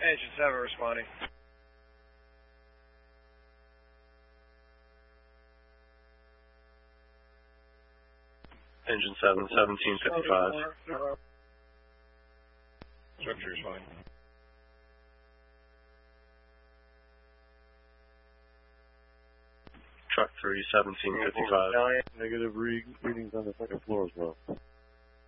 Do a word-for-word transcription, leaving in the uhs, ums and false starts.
Engine seven responding. Engine seven, seventeen fifty-five. Structure responding. Truck three, seventeen fifty-five. Negative re readings on the second floor as well.